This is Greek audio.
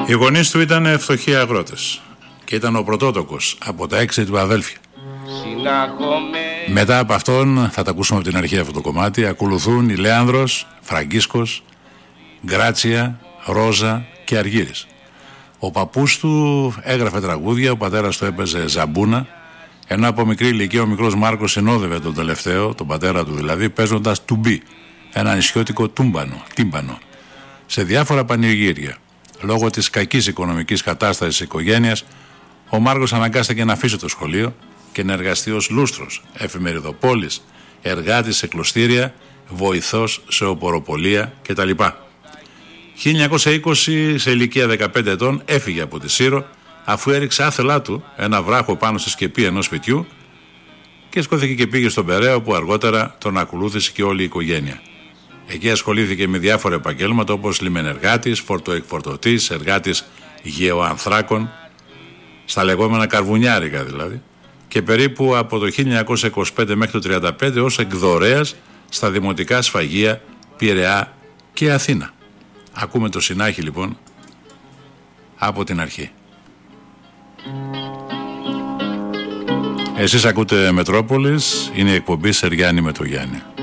Οι γονείς του ήταν φτωχοί αγρότες και ήταν ο πρωτότοκος από τα 6 του αδέλφια. Μετά από αυτόν, θα τα ακούσουμε από την αρχή αυτό το κομμάτι, ακολουθούν η Λέανδρος, Φραγκίσκος, Γκράτσια, Ρόζα και Αργύρης. Ο παππούς του έγραφε τραγούδια, ο πατέρας του έπαιζε ζαμπούνα, ενώ από μικρή ηλικία ο μικρός Μάρκος συνόδευε τον τελευταίο, τον πατέρα του δηλαδή, παίζοντας τουμπί, ένα νησιώτικο τύμπανο, σε διάφορα πανηγύρια. Λόγω της κακής οικονομικής κατάστασης της οικογένειας, ο Μάρκος αναγκάστηκε να αφήσει το σχολείο και να εργαστεί ως λούστρος, εφημεριδοπόλης, εργάτης σε κλωστήρια, βοηθός σε οποροπολία κτλ. 1920, σε ηλικία 15 ετών, έφυγε από τη Σύρο, αφού έριξε άθελά του ένα βράχο πάνω στη σκεπή ενός σπιτιού και σκόθηκε και πήγε στον Περαίο, που αργότερα τον ακολούθησε και όλη η οικογένεια. Εκεί ασχολήθηκε με διάφορα επαγγέλματα όπως λιμενεργάτης, φορτοεκφορτωτής, εργάτης γεωανθράκων, στα λεγόμενα καρβουνιάρικα δηλαδή, και περίπου από το 1925 μέχρι το 1935 ως εκδορέας στα δημοτικά σφαγεία Πειραιά και Αθήνα. Ακούμε το Συνάχη λοιπόν από την αρχή. Εσείς ακούτε Μετρόπολης, είναι η εκπομπή Σεριάννη με το Γιάννη.